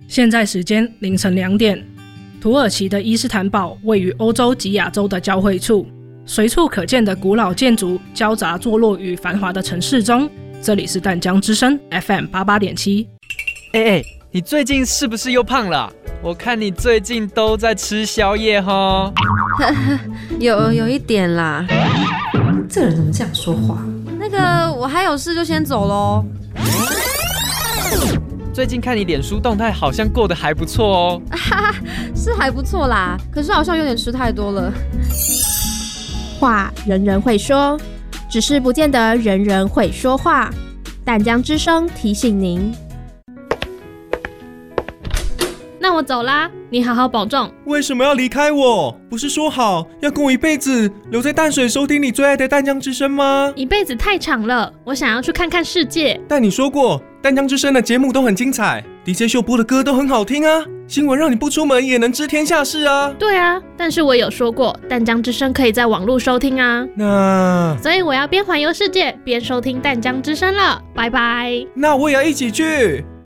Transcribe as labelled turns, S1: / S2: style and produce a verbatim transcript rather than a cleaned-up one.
S1: 现在时间凌晨两点，土耳其的伊斯坦堡位于欧洲及亚洲的交汇处，随处可见的古老建筑交杂坐落于繁华的城市中。这里是淡江之声 F M 八八点七。
S2: 哎哎，你最近是不是又胖了？我看你最近都在吃宵夜齁。
S3: 有有一点啦。
S4: 这个人怎么这样说话？
S3: 那个我还有事就先走咯。
S2: 最近看你脸书动态好像过得还不错哦。
S3: 是还不错啦，可是好像有点吃太多了。
S5: 话人人会说，只是不见得人人会说话。淡江之声提醒您。
S6: 那我走啦，你好好保重。
S7: 为什么要离开我？不是说好要跟我一辈子留在淡水收听你最爱的淡江之声吗？
S6: 一辈子太长了，我想要去看看世界。
S7: 但你说过淡江之声的节目都很精彩， D J 秀播的歌都很好听啊，新闻让你不出门也能知天下事啊。
S6: 对啊，但是我有说过淡江之声可以在网络收听啊。
S7: 那
S6: 所以我要边环游世界边收听淡江之声了，拜拜。
S7: 那我也要一起去。